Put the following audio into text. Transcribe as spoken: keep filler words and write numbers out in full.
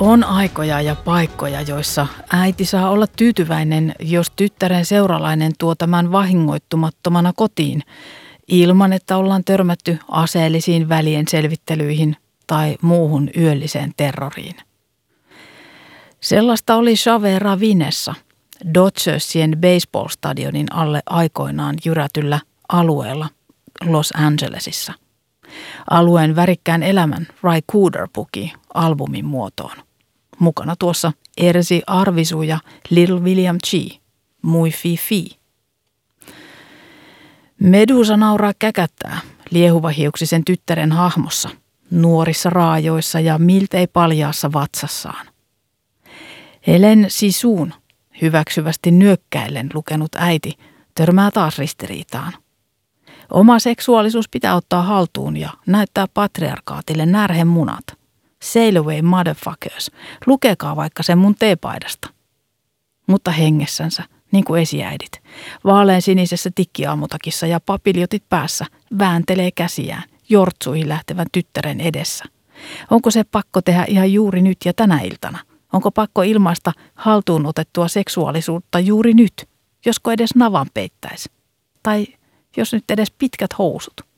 On aikoja ja paikkoja, joissa äiti saa olla tyytyväinen, jos tyttären seuralainen tuo tämän vahingoittumattomana kotiin, ilman että ollaan törmätty aseellisiin välien selvittelyihin tai muuhun yölliseen terroriin. Sellaista oli Xavier Ravinessa, Dodgersien baseball-stadionin alle aikoinaan jyrätyllä alueella Los Angelesissa. Alueen värikkään elämän Ry Cooder puki albumin muotoon. Mukana tuossa Ersi Arvisu ja Little William G. Mui fi fi. Medusa nauraa käkättää liehuvahiuksisen tyttären hahmossa, nuorissa raajoissa ja miltei paljaassa vatsassaan. Helen Sisuun, hyväksyvästi nyökkäillen lukenut äiti, törmää taas ristiriitaan. Oma seksuaalisuus pitää ottaa haltuun ja näyttää patriarkaatille närhen munat. Sail away motherfuckers, lukekaa vaikka sen mun teepaidasta. Mutta hengessänsä, niin kuin esiäidit, vaalean sinisessä tikkiaamutakissa ja papiljotit päässä, vääntelee käsiään jortsuihin lähtevän tyttären edessä. Onko se pakko tehdä ihan juuri nyt ja tänä iltana? Onko pakko ilmaista haltuun otettua seksuaalisuutta juuri nyt, josko edes navan peittäisi? Tai jos nyt edes pitkät housut?